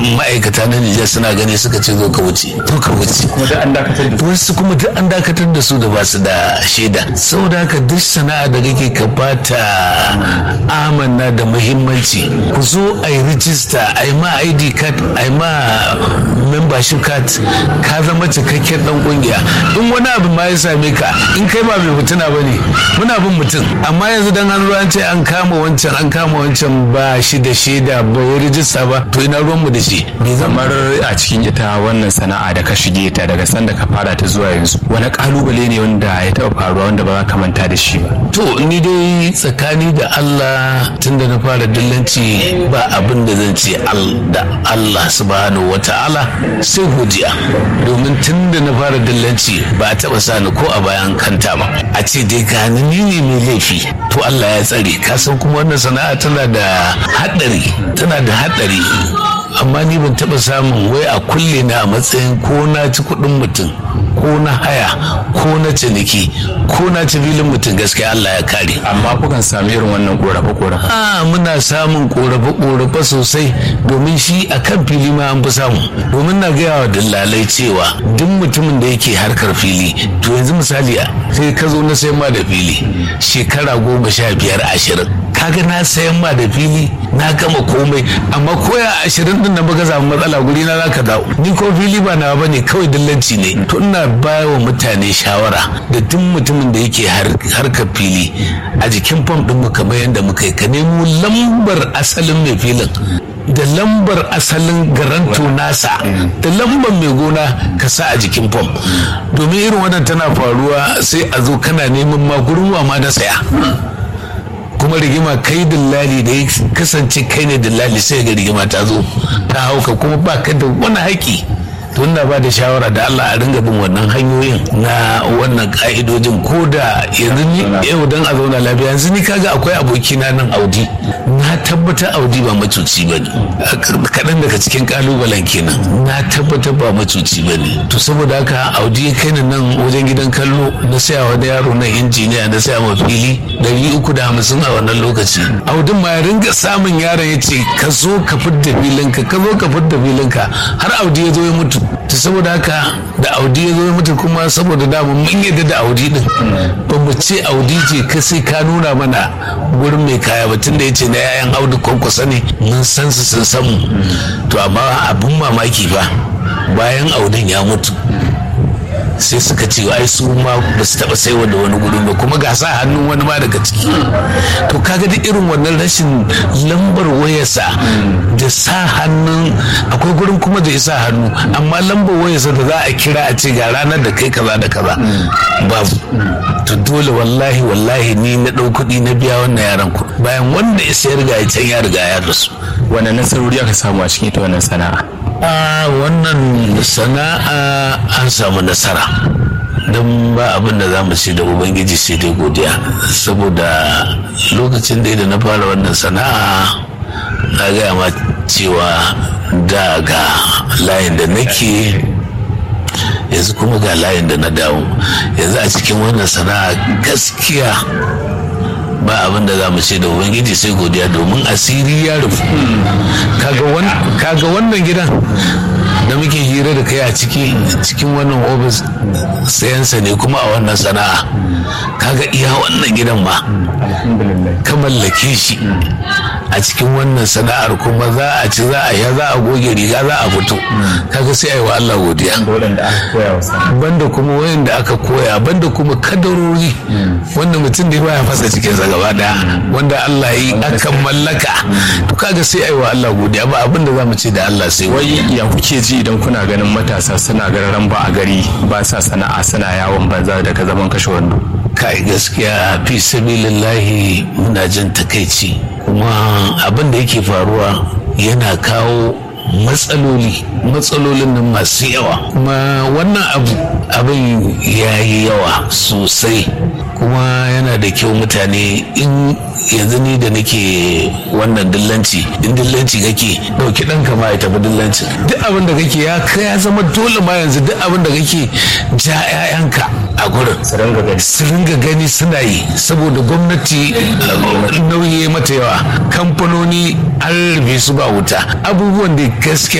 ma'aikata na Nijar suna gani suka ce zo ka wuce wasu kuma duk an dakatar da su da ba su da shaida. Saboda haka duk sana'a da kake ka bata amanna da muhimmanci, ku zo a yi rijista, a yi ma ID card, a yi ma membership card, ka zama cikakken dan kungiya. In wani abu ma ya same ka, in kai ba mai mutuna ba ne, muna bin mutum. Amma yanzu dan an ruwan ce an kama wancan ba shi da shaida ba ya rijista ba, to ina ruwanmu da shi. Kamar a cikin ita wannan sana'a da ka shige ta daga sanda ka fara ta zuwa yanzu, wani kalubale ne wanda ya taɓa faruwa wanda ba za ka manta da shi ba? To ni dai tsakani da Allah tunda na fara dillanci ba abin da zan ce da Allah subhanahu wata'ala sai godiya, domin tunda na fara dillanci ba a taɓa sani ko a bayan kanta ba a ce dai gani ni ne mai laifi. To Allah ya tsare, ka san kuma wannan sana'a tana da haɗari amma ni ban taɓa samun wai a kulle na a matsayin ko na ci kuɗin mutum ko na haya ko na ciniki ko na ci filin mutum. Gaskiya Allah ya kare. Amma kukan sami irin wannan korafe-korafe? Muna samun korafe-korafe sosai, domin shi a kan fili ma an fi samu. Domin na gaya wa dillalai cewa duk mutumin da yake harkar fili, to yanzu misali sai ka zo na sayan ma da fili shekara 15, 20, kaga na sayan ma da fili na gama komai, amma koya 20 din nan baka samu matsala guri na zaka dawo. Ni ko fili ba nawa bane, kawai dillanci ne. To ina ba wa mutane shawara da duk mutumin da yake harkar fili a jikin fam din mu kamar yadda muka yi, ka nemo lambar asalin mai filin da lambar asalin garanto nasa da lambar mai gona ka sa a jikin fam, domin irin wannan tana faruwa sai a zo kana neman ma gurin wa ma na saya, kuma rigima kai dillali da ya kasance kai ne dillali sai ga rigima ta zo ta hauka kuma ba ka da wani haƙi. to ina ba da shawara da Allah a ringa bin wannan hanyoyin na wannan ka'idojin, ko da yanzu ni yau dan a zauna lafiya. Yanzu ni kaga akwai abokina nan Audi, na tabbata Audi ba macuci ba ne, kaɗan daga cikin kalubalen kenan, na tabbata ba macuci ba ne. To saboda haka Audi ya kai ni nan wajen gidan kallo, na saya wa da yaro na injiniya, na saya ma fili 350 a wannan lokaci. Audin ma ya ringa samun yaron ya ce ka zo ka fidda filinka, har Audi ya zo ya mutu. To saboda haka da Audi ya zo ya mutu, kuma saboda dama mun yadda da Audi din, ba mu ce Audi ce ka sai ka nuna mana gurin mai kaya ba, tunda ya ce na yayan Audu Kwankwasa ne, mun san su sun san mu. To amma abin mamaki ba, bayan Audin ya mutu sai suka ce ai su ma ba su taba saiwa da wani gurin ba, kuma ga sa hannun wani ma daga ciki. To kaga da irin wannan rashin lambar wayarsa da sa hannun, akwai gurin kuma da ya sa hannu amma lambar wayarsa da za a kira a ce ga ranar da kai kaza da kaza babu. To dole wallahi ni na ɗau kuɗi na biya wannan yaran ku, bayan wanda ya sayar ga can ya riga ya rasu. Wannan nasarori aka samu a cikin ita wannan sana'a? Wannan sana'a an samu nasara, don ba abin da za mu ce da ubangiji sai dai godiya. Saboda lokacin da na fara wannan sana'a na gaya ma cewa daga layin da nake yanzu kuma ga layin da na dawo. Yanzu a cikin wannan sana'a gaskiya ba abin da za mu ce da ubangiji sai godiya, domin asiri ya rufu. Kaga wannan gidan da muke hira da kai a cikin wannan ofis sayansa ne kuma a wannan sana'a. Kaga iya wannan gidan ma ka mallake shi a cikin wannan sana'ar, kuma za a ci za a goge riga za a fito. Kaga sai ai wa Allah godiya. Banda kuma wayanda aka koya, banda kuma kadarori wanda mutum da baya fasa cikinsa gaba daya, wanda Allah yi akan mallaka. To kaga sai ai wa Allah godiya, ba abin da zamu ce da Allah sai wai. Ya kuke ji idan kuna ganin matasa suna gararan ba a gari, ba sa sana'a, suna yawon banza daga zaman kashe wannan? Kai gaskiya fi sabilillahi muna jin takaici, kuma abin da yake faruwa yana kawo matsalolin nan masu yawa, kuma wannan abin ya yi yawa sosai. Kuma yana da kyau mutane, in yanzu ni da nake wannan dillanci, in dillanci kake dauki ɗanka ma ya tafi dillanci. Duk abin da kake ya zama dole ma yanzu, duk abin da kake ja 'ya'yanka a gurin su ringa gani suna yi, saboda gwamnati nauyi mata yawa, kamfanoni an rufe su ba wuta, abubuwan da gaskiya